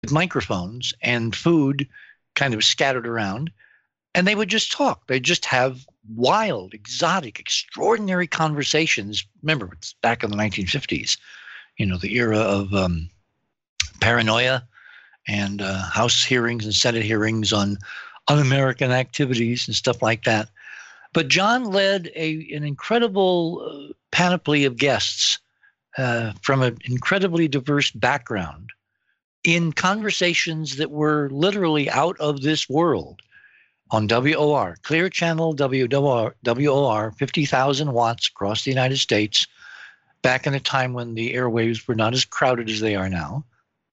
with microphones and food kind of scattered around, and they would just talk. They'd just have wild, exotic, extraordinary conversations. Remember, it's back in the 1950s, the era of paranoia and House hearings and Senate hearings on un-American activities and stuff like that. But John led an incredible panoply of guests from an incredibly diverse background in conversations that were literally out of this world on WOR, Clear Channel WOR, 50,000 watts across the United States, back in a time when the airwaves were not as crowded as they are now.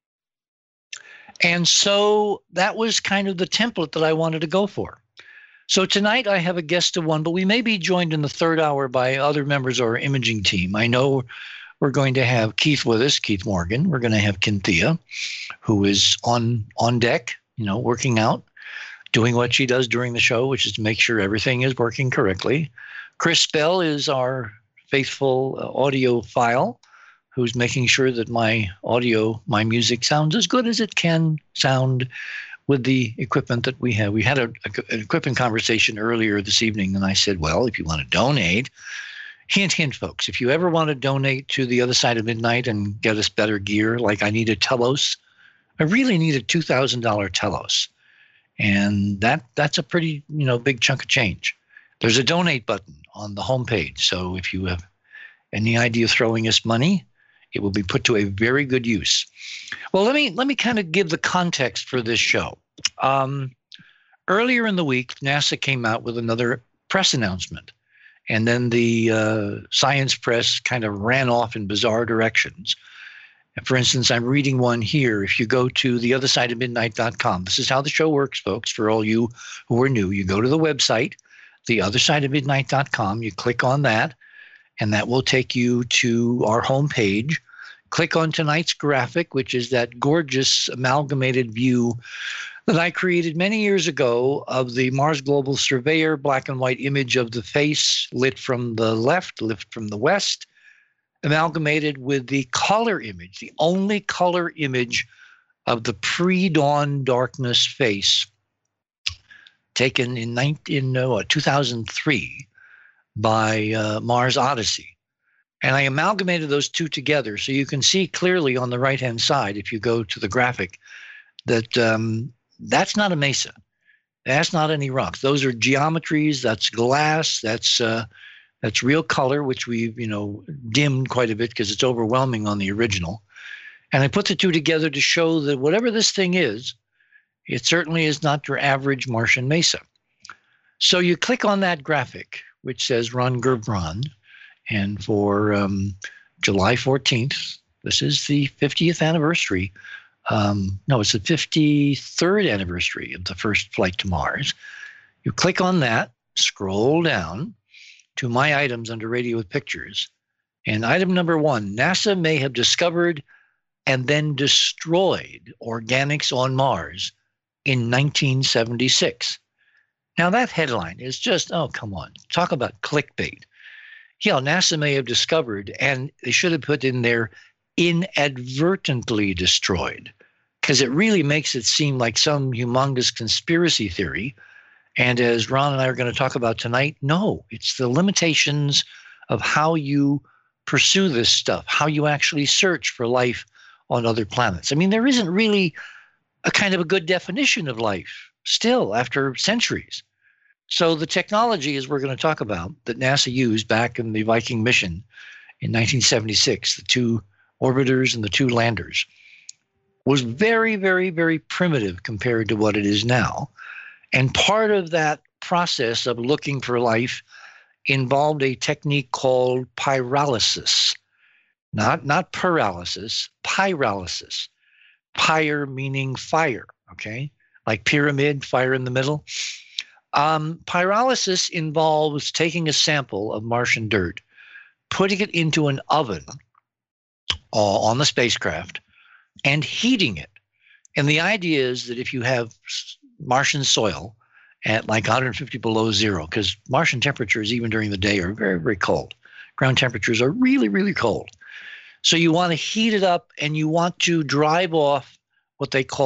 And so that was kind of the template that I wanted to go for. So tonight I have a guest of one, but we may be joined in the third hour by other members of our imaging team. I know we're going to have Keith with us, Keith Morgan. We're going to have Cynthia, who is on deck, working out, doing what she does during the show, which is to make sure everything is working correctly. Chris Bell is our faithful audiophile, who's making sure that my music sounds as good as it can sound with the equipment that we have. We had an equipment conversation earlier this evening, and I said, well, if you want to donate, hint, folks, if you ever want to donate to the Other Side of Midnight and get us better gear, like I need a Telos, I really need a $2,000 Telos. And that's a pretty, big chunk of change. There's a donate button on the homepage. So if you have any idea of throwing us money, it will be put to a very good use. Well, let me kind of give the context for this show. Earlier in the week, NASA came out with another press announcement. And then the science press kind of ran off in bizarre directions. For instance, I'm reading one here. If you go to theothersideofmidnight.com, this is how the show works, folks. For all you who are new, you go to the website, theothersideofmidnight.com. You click on that, and that will take you to our homepage. Click on tonight's graphic, which is that gorgeous amalgamated view that I created many years ago of the Mars Global Surveyor black and white image of the face lit from the left, lit from the west, amalgamated with the color image, the only color image of the pre-dawn darkness face taken in 2003 by Mars Odyssey. And I amalgamated those two together so you can see clearly on the right-hand side, if you go to the graphic, that that's not a mesa. That's not any rocks. Those are geometries. That's glass. That's real color, which we've, dimmed quite a bit because it's overwhelming on the original. And I put the two together to show that whatever this thing is, it certainly is not your average Martian mesa. So you click on that graphic, which says Ron Gerbron. And for July 14th, this is the 50th anniversary. No, it's the 53rd anniversary of the first flight to Mars. You click on that, scroll down to my items under Radio with Pictures. And item number 1, NASA may have discovered and then destroyed organics on Mars in 1976. Now that headline is just, oh, come on. Talk about clickbait. Yeah, NASA may have discovered, and they should have put in there inadvertently destroyed, because it really makes it seem like some humongous conspiracy theory. And as Ron and I are going to talk about tonight, no, it's the limitations of how you pursue this stuff, how you actually search for life on other planets. I mean, there isn't really a kind of a good definition of life still after centuries. So the technology, as we're going to talk about, that NASA used back in the Viking mission in 1976, the 2 orbiters and the 2 landers, was very, very, very primitive compared to what it is now. And part of that process of looking for life involved a technique called pyrolysis, not paralysis, pyrolysis. Pyre meaning fire, okay? Like pyramid, fire in the middle. Pyrolysis involves taking a sample of Martian dirt, putting it into an oven on the spacecraft, and heating it. And the idea is that if you have Martian soil at like 150 below zero, because Martian temperatures, even during the day, are very, very cold. Ground temperatures are really, really cold. So you want to heat it up, and you want to drive off what they call